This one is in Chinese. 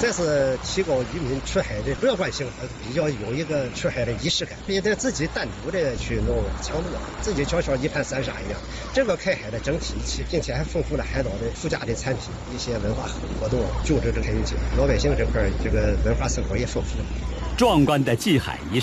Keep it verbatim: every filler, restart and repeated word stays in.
这是提高渔民出海的乐观性，比较有一个出海的仪式感，也得自己单独的去弄强度，自己就像一盘散沙一样。这个开海的整体期，并且还丰富了海岛的附加的产品，一些文化活动，组织这个开运节，老百姓这块这个文化生活也丰富。 壮观的祭海仪式。